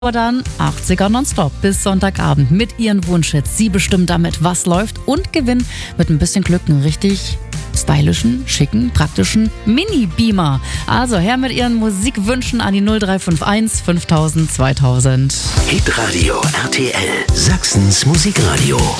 Aber dann 80er nonstop bis Sonntagabend mit ihren Wunschhits. Sie bestimmen damit, was läuft und gewinnen mit ein bisschen Glück einen richtig stylischen, schicken, praktischen Mini-Beamer. Also her mit ihren Musikwünschen an die 0351 5000 2000. Hitradio RTL, Sachsens Musikradio.